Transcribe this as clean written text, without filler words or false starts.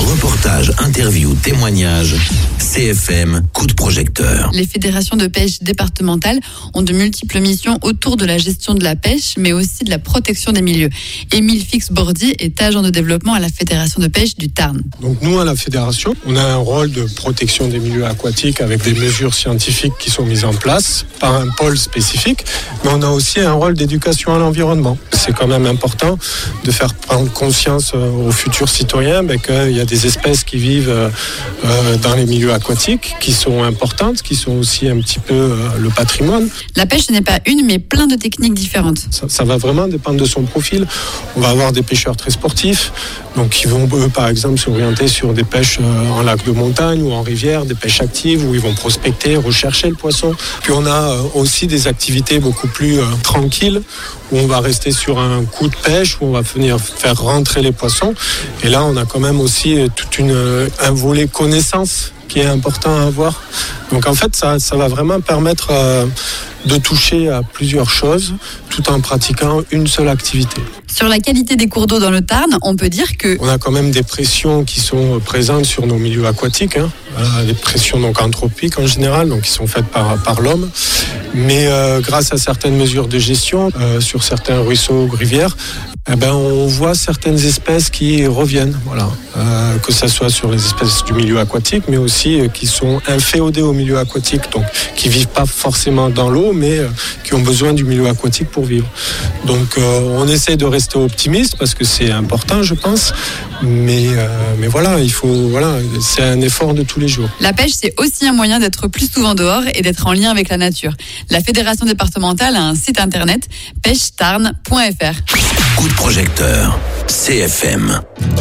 Reportages, interviews, témoignages. CFM, coup de projecteur. Les fédérations de pêche départementales ont de multiples missions autour de la gestion de la pêche, mais aussi de la protection des milieux. Émile Fix-Bordy est agent de développement à la Fédération de pêche du Tarn. Donc nous, à la Fédération, on a un rôle de protection des milieux aquatiques avec des mesures scientifiques qui sont mises en place par un pôle spécifique, mais on a aussi un rôle d'éducation à l'environnement. C'est quand même important de faire prendre conscience aux futurs citoyens qu'il y a des espèces qui vivent dans les milieux aquatiques, qui sont importantes, qui sont aussi un petit peu le patrimoine. La pêche, ce n'est pas une, mais plein de techniques différentes. Ça va vraiment dépendre de son profil. On va avoir des pêcheurs très sportifs, donc qui vont, eux, par exemple, s'orienter sur des pêches en lac de montagne ou en rivière, des pêches actives, où ils vont prospecter, rechercher le poisson. Puis on a aussi des activités beaucoup plus tranquilles, où on va rester sur un coup de pêche, où on va venir faire rentrer les poissons. Et là, on a quand même aussi un volet connaissance qui est important à avoir. Donc en fait, ça va vraiment permettre de toucher à plusieurs choses tout en pratiquant une seule activité. Sur la qualité des cours d'eau dans le Tarn, on peut dire que... On a quand même des pressions qui sont présentes sur nos milieux aquatiques, des pressions donc anthropiques en général, donc qui sont faites par l'homme. Mais grâce à certaines mesures de gestion, sur certains ruisseaux ou rivières, on voit certaines espèces qui reviennent, que ce soit sur les espèces du milieu aquatique, mais aussi qui sont inféodées au milieu aquatique, donc qui vivent pas forcément dans l'eau, mais qui ont besoin du milieu aquatique pour vivre. Donc on essaie de rester optimiste parce que c'est important, je pense, mais c'est un effort de tous les jours. La pêche, c'est aussi un moyen d'être plus souvent dehors et d'être en lien avec la nature. La fédération départementale a un site internet pêchetarn.fr. Coup de projecteur, CFM.